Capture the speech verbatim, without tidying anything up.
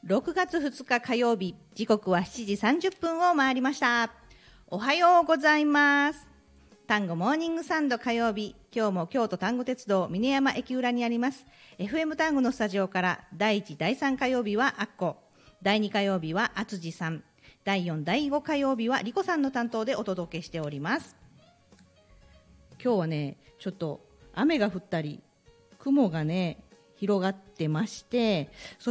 ろくがつふつか火曜日、時刻はしちじさんじゅっぷんを回りました。おはようございます。単語モーニングサンド火曜日、今日も京都丹後鉄道峰山駅裏にあります エフエム 単語のスタジオから、だいいちだいさん火曜日はアッコ、だいに火曜日はあつじさん、だいよんだいご火曜日はリコさんの担当でお届けしております。今日はね、ちょっと雨が降ったり雲がね広がってまして、そ